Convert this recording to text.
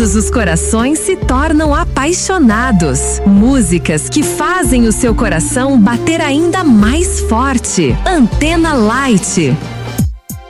todos os corações se tornam apaixonados. Músicas que fazem o seu coração bater ainda mais forte. Antena Light.